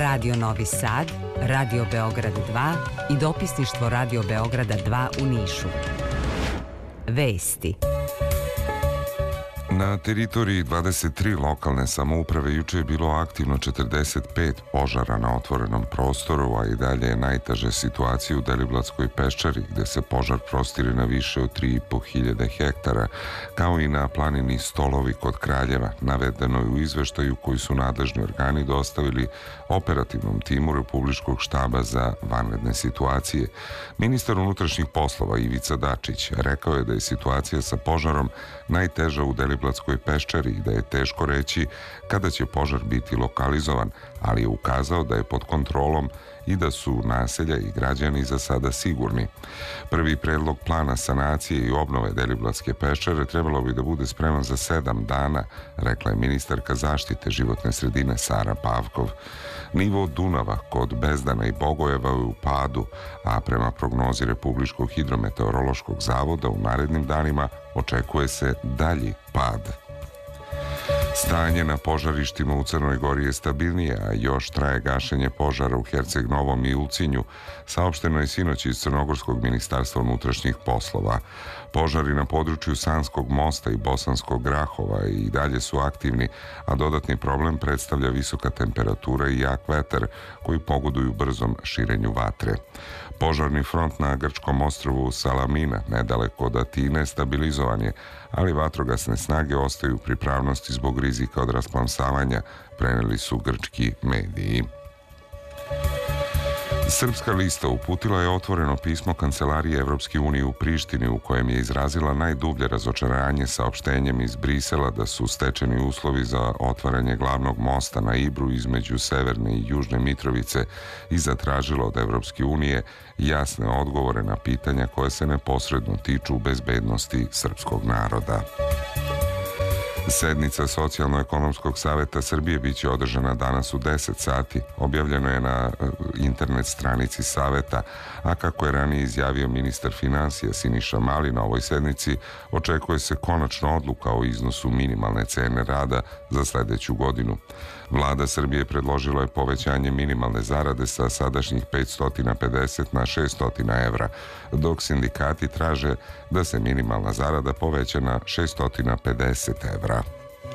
Radio Novi Sad, Radio Beograd 2 i dopisništvo Radio Beograda 2 u Nišu. Vesti. Na teritoriji 23 lokalne samouprave juče je bilo aktivno 45 požara na otvorenom prostoru, a i dalje je najteže situacija u Deliblatskoj peščari, gde se požar prostire na više od 3.500 hektara, kao i na planini Stolovi kod Kraljeva. Navedeno je u izveštaju koji su nadležni organi dostavili operativnom timu Republičkog štaba za vanredne situacije. Ministar unutrašnjih poslova Ivica Dačić rekao je da je situacija sa požarom najteža u Deliblatskoj peščari i da je teško reći kada će požar biti lokalizovan, ali je ukazao da je pod kontrolom i da su naselja i građani za sada sigurni. Prvi predlog plana sanacije i obnove Deliblatske peščare trebalo bi da bude spreman za 7 dana, rekla je ministarka zaštite životne sredine Sara Pavkov. Nivo Dunava kod Bezdana i Bogojeva je u padu, a prema prognozi Republičkog hidrometeorološkog zavoda u narednim danima očekuje se dalji pad. Stanje na požarištima u Crnoj Gori je stabilnije, a još traje gašenje požara u Herceg Novom i Ulcinju, saopšteno je sinoć iz Crnogorskog ministarstva unutrašnjih poslova. Požari na području Sanskog mosta i Bosanskog Grahova i dalje su aktivni, a dodatni problem predstavlja visoka temperatura i jak vetar koji pogoduju brzom širenju vatre. Požarni front na grčkom ostrvu Salamina, nedaleko od Atine, stabilizovan je, ali vatrogasne snage ostaju u pripravnosti zbog rizika od rasplamsavanja, preneli su grčki mediji. Srpska lista uputila je otvoreno pismo Kancelarije Evropske unije u Prištini u kojem je izrazila najdublje razočaranje saopštenjem iz Brisela da su stečeni uslovi za otvaranje glavnog mosta na Ibru između Severne i Južne Mitrovice i zatražila od Evropske unije jasne odgovore na pitanja koja se neposredno tiču bezbednosti srpskog naroda. Sednica Socijalno-ekonomskog saveta Srbije biće održana danas u 10 sati. Objavljeno je na internet stranici saveta, a kako je ranije izjavio ministar finansija Siniša Mali, na ovoj sednici očekuje se konačna odluka o iznosu minimalne cene rada za sledeću godinu. Vlada Srbije predložila je povećanje minimalne zarade sa sadašnjih 550 na 600 evra, dok sindikati traže da se minimalna zarada poveća na 650 evra.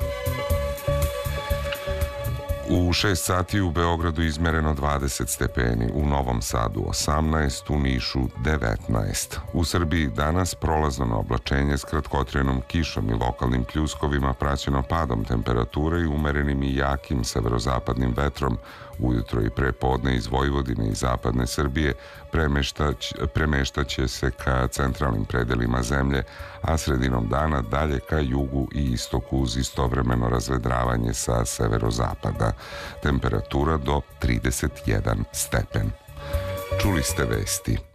U 6 sati u Beogradu izmereno 20 stepeni, u Novom Sadu 18, u Nišu 19. U Srbiji danas prolazno na oblačenje s kratkotrenom kišom i lokalnim pljuskovima praćeno padom temperature i umerenim i jakim severozapadnim vetrom. Ujutro i pre podne iz Vojvodine i zapadne Srbije premeštaće se ka centralnim predelima zemlje, a sredinom dana dalje ka jugu i istoku uz istovremeno razvedravanje sa severozapada. Temperatura do 31 stepen. Čuli ste vesti.